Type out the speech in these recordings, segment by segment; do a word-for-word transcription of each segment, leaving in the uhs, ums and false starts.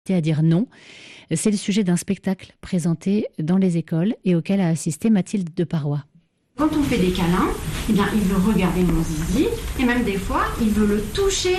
à dire non. C'est le sujet d'un spectacle présenté dans les écoles et auquel a assisté Mathilde de Parois. Quand on fait des câlins, eh bien, il veut regarder mon zizi et même des fois, il veut le toucher.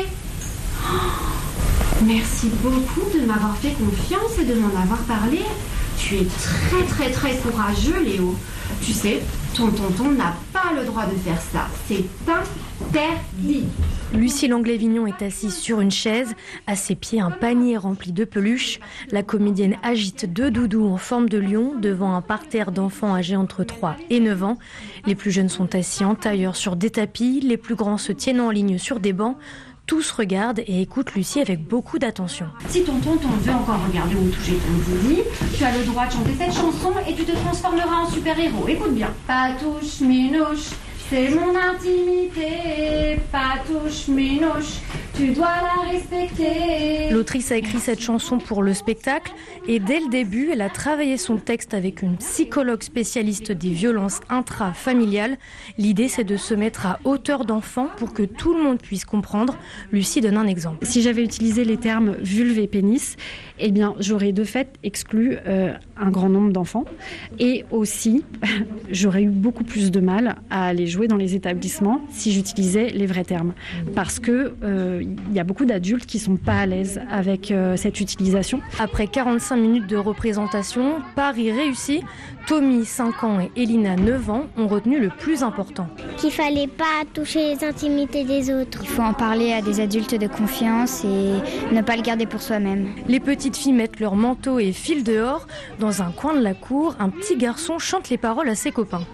Oh, merci beaucoup de m'avoir fait confiance et de m'en avoir parlé. Tu es très très très courageux, Léo. Tu sais, ton tonton n'a pas le droit de faire ça. C'est interdit. Lucie Langlais-Vignon est assise sur une chaise. À ses pieds, un panier rempli de peluches. La comédienne agite deux doudous en forme de lion devant un parterre d'enfants âgés entre trois et neuf ans. Les plus jeunes sont assis en tailleur sur des tapis. Les plus grands se tiennent en ligne sur des bancs. Tous regardent et écoutent Lucie avec beaucoup d'attention. Si ton tonton veut encore regarder ou toucher ton zizi, tu as le droit de chanter cette chanson et tu te transformeras en super-héros. Écoute bien. Patouche, minouche, c'est mon intimité. Patouche, minouche, tu dois la respecter. L'autrice a écrit cette chanson pour le spectacle et dès le début, elle a travaillé son texte avec une psychologue spécialiste des violences intrafamiliales. L'idée, c'est de se mettre à hauteur d'enfant pour que tout le monde puisse comprendre. Lucie donne un exemple. Si j'avais utilisé les termes vulve et pénis, eh bien, j'aurais de fait exclu euh, un grand nombre d'enfants et aussi, j'aurais eu beaucoup plus de mal à aller jouer dans les établissements si j'utilisais les vrais termes. Parce que euh, il y a beaucoup d'adultes qui sont pas à l'aise avec euh, cette utilisation. Après quarante-cinq minutes de représentation, pari réussi. Tommy, cinq ans, et Elina, neuf ans, ont retenu le plus important. Qu'il fallait pas toucher les intimités des autres. Il faut en parler à des adultes de confiance et ne pas le garder pour soi-même. Les petites filles mettent leur manteau et filent dehors. Dans un coin de la cour, un petit garçon chante les paroles à ses copains.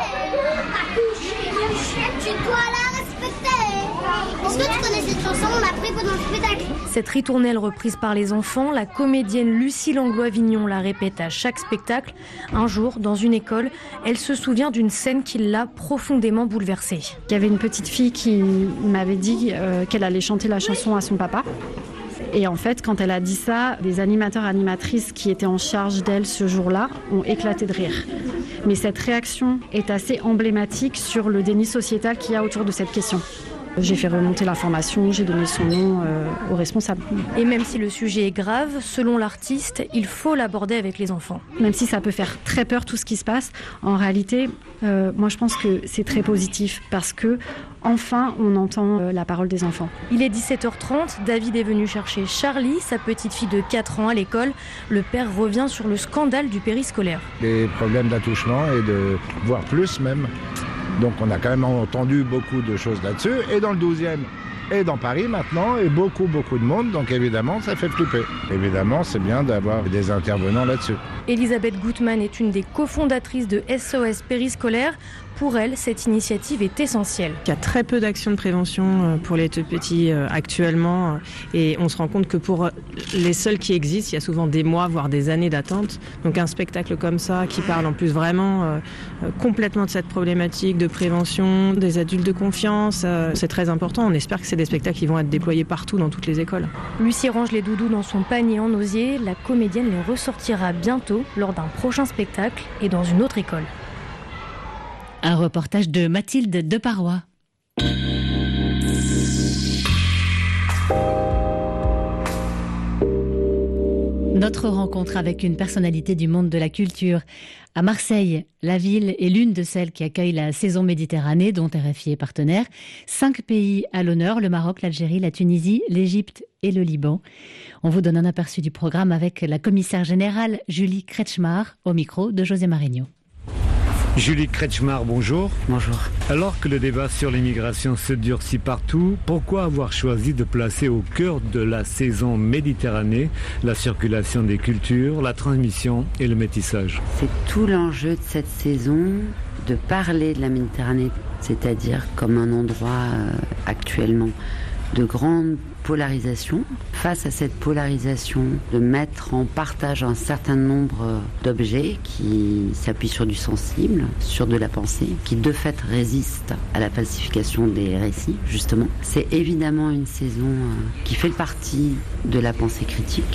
Tu dois la respecter. Est-ce que tu connais cette chanson? On l'a pris pendant le spectacle. Cette ritournelle reprise par les enfants, la comédienne Lucie Langlais-Vignon la répète à chaque spectacle. Un jour, dans une école, elle se souvient d'une scène qui l'a profondément bouleversée. Il y avait une petite fille qui m'avait dit euh, qu'elle allait chanter la chanson à son papa. Et en fait, quand elle a dit ça, les animateurs, animatrices qui étaient en charge d'elle ce jour-là ont éclaté de rire. Mais cette réaction est assez emblématique sur le déni sociétal qu'il y a autour de cette question. J'ai fait remonter l'information, j'ai donné son nom euh, aux responsables. Et même si le sujet est grave, selon l'artiste, il faut l'aborder avec les enfants. Même si ça peut faire très peur tout ce qui se passe, en réalité, euh, moi je pense que c'est très positif parce que enfin on entend euh, la parole des enfants. Il est dix-sept heures trente, David est venu chercher Charlie, sa petite fille de quatre ans à l'école. Le père revient sur le scandale du périscolaire. Des problèmes d'attouchement et de voire plus même. Donc on a quand même entendu beaucoup de choses là-dessus. Et dans le douzième, et dans Paris maintenant, et beaucoup, beaucoup de monde. Donc évidemment, ça fait flipper. Évidemment, c'est bien d'avoir des intervenants là-dessus. Elisabeth Gutmann est une des cofondatrices de S O S Périscolaire. Pour elle, cette initiative est essentielle. Il y a très peu d'actions de prévention pour les tout petits actuellement et on se rend compte que pour les seuls qui existent, il y a souvent des mois, voire des années d'attente. Donc un spectacle comme ça qui parle en plus vraiment complètement de cette problématique de prévention, des adultes de confiance, c'est très important. On espère que c'est des spectacles qui vont être déployés partout dans toutes les écoles. Lucie range les doudous dans son panier en osier. La comédienne les ressortira bientôt lors d'un prochain spectacle et dans une autre école. Un reportage de Mathilde de Parois. Notre rencontre avec une personnalité du monde de la culture. À Marseille, la ville est l'une de celles qui accueille la saison Méditerranée, dont R F I est partenaire. Cinq pays à l'honneur, le Maroc, l'Algérie, la Tunisie, l'Égypte et le Liban. On vous donne un aperçu du programme avec la commissaire générale Julie Kretschmar, au micro de José Marigno. Julie Kretschmar, bonjour. Bonjour. Alors que le débat sur l'immigration se durcit partout, pourquoi avoir choisi de placer au cœur de la saison Méditerranée la circulation des cultures, la transmission et le métissage? C'est tout l'enjeu de cette saison, de parler de la Méditerranée, c'est-à-dire comme un endroit euh, actuellement de grande polarisation. Face à cette polarisation, de mettre en partage un certain nombre d'objets qui s'appuient sur du sensible, sur de la pensée, qui de fait résistent à la falsification des récits, justement. C'est évidemment une saison qui fait partie de la pensée critique.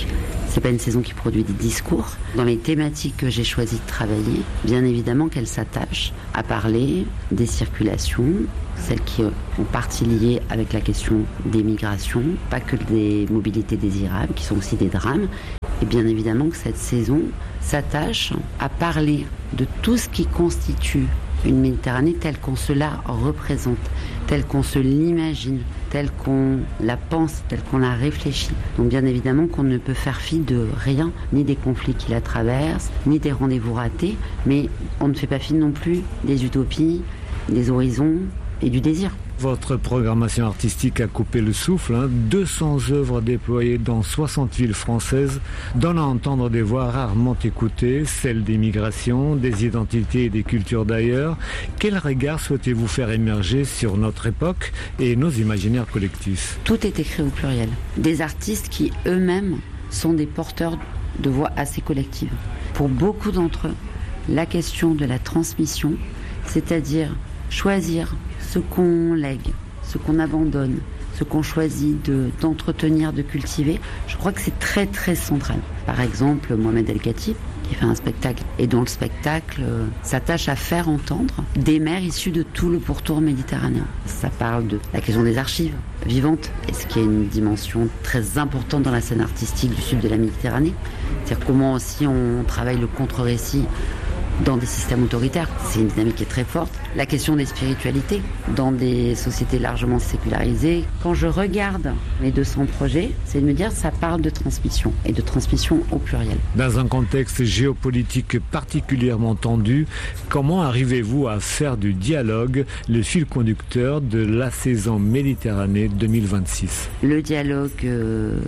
C'est pas une saison qui produit des discours. Dans les thématiques que j'ai choisi de travailler, bien évidemment qu'elle s'attache à parler des circulations, celles qui ont partie liées avec la question des migrations, pas que des mobilités désirables, qui sont aussi des drames. Et bien évidemment que cette saison s'attache à parler de tout ce qui constitue une Méditerranée telle qu'on se la représente, telle qu'on se l'imagine, telle qu'on la pense, telle qu'on la réfléchit. Donc bien évidemment qu'on ne peut faire fi de rien, ni des conflits qui la traversent, ni des rendez-vous ratés, mais on ne fait pas fi non plus des utopies, des horizons et du désir. Votre programmation artistique a coupé le souffle, hein. deux cents œuvres déployées dans soixante villes françaises donnent à entendre des voix rarement écoutées, celles des migrations, des identités et des cultures d'ailleurs. Quel regard souhaitez-vous faire émerger sur notre époque et nos imaginaires collectifs? Tout est écrit au pluriel. Des artistes qui eux-mêmes sont des porteurs de voix assez collectives. Pour beaucoup d'entre eux, la question de la transmission, c'est-à-dire choisir ce qu'on lègue, ce qu'on abandonne, ce qu'on choisit de, d'entretenir, de cultiver, je crois que c'est très très central. Par exemple, Mohamed El Khatib, qui fait un spectacle et dont le spectacle euh, s'attache à faire entendre des mers issues de tout le pourtour méditerranéen. Ça parle de la question des archives vivantes, et ce qui est une dimension très importante dans la scène artistique du sud de la Méditerranée. C'est-à-dire comment aussi on travaille le contre-récit dans des systèmes autoritaires. C'est une dynamique qui est très forte. La question des spiritualités dans des sociétés largement sécularisées. Quand je regarde les deux cents projets, c'est de me dire ça parle de transmission et de transmission au pluriel. Dans un contexte géopolitique particulièrement tendu, comment arrivez-vous à faire du dialogue le fil conducteur de la saison Méditerranée deux mille vingt-six? Le dialogue euh,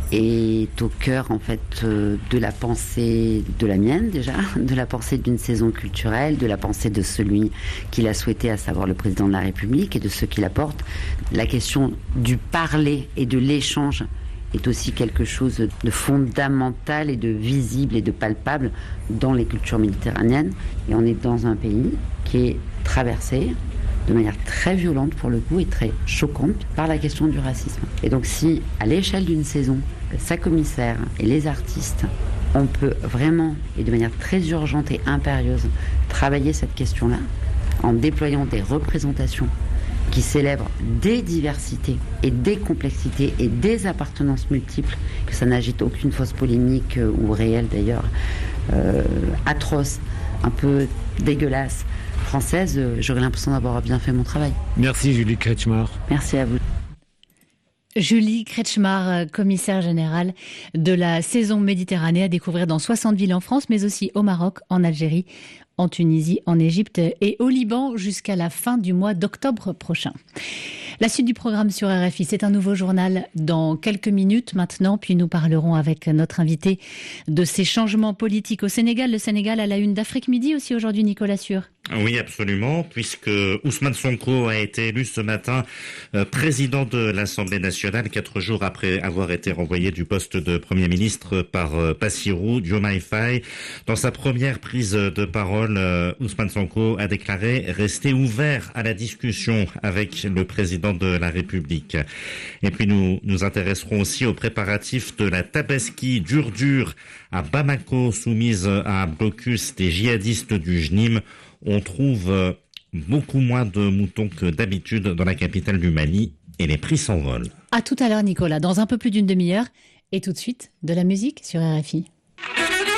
est au cœur en fait euh, de la pensée de la mienne déjà, de la pensée d'une saison culturelle, de la pensée de celui qui l'a souhaité, à savoir le président de la République, et de ceux qui la portent. La question du parler et de l'échange est aussi quelque chose de fondamental et de visible et de palpable dans les cultures méditerranéennes. Et on est dans un pays qui est traversé de manière très violente pour le coup et très choquante par la question du racisme. Et donc si, à l'échelle d'une saison, sa commissaire et les artistes, on peut vraiment, et de manière très urgente et impérieuse, travailler cette question-là, en déployant des représentations qui célèbrent des diversités et des complexités et des appartenances multiples, que ça n'agite aucune fausse polémique, euh, ou réelle d'ailleurs, euh, atroce, un peu dégueulasse, française, euh, j'aurais l'impression d'avoir bien fait mon travail. Merci Julie Kretschmar. Merci à vous. Julie Kretschmar, commissaire générale de la saison Méditerranée, à découvrir dans soixante villes en France, mais aussi au Maroc, en Algérie, en Tunisie, en Égypte et au Liban jusqu'à la fin du mois d'octobre prochain. La suite du programme sur R F I, c'est un nouveau journal dans quelques minutes maintenant, puis nous parlerons avec notre invité de ces changements politiques au Sénégal. Le Sénégal à la une d'Afrique Midi aussi aujourd'hui, Nicolas Sûr. Oui, absolument, puisque Ousmane Sonko a été élu ce matin euh, président de l'Assemblée nationale, quatre jours après avoir été renvoyé du poste de Premier ministre par euh, Bassirou Diomaye Faye. Dans sa première prise de parole, euh, Ousmane Sonko a déclaré rester ouvert à la discussion avec le président de la République. Et puis nous nous intéresserons aussi aux préparatifs de la Tabaski dur-dur à Bamako, soumise à un blocus des djihadistes du J N I M. On trouve beaucoup moins de moutons que d'habitude dans la capitale du Mali et les prix s'envolent. À tout à l'heure Nicolas, dans un peu plus d'une demi-heure. Et tout de suite, de la musique sur R F I.